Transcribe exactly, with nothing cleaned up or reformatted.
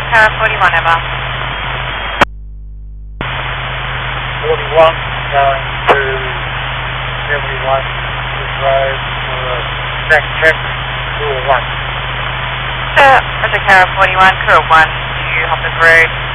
Tower forty-one, over. forty-one going to seventy-one Wood Road for a back check, Cool one. Uh, Roger, Tower forty-one, Cool one, to Hoppers Road.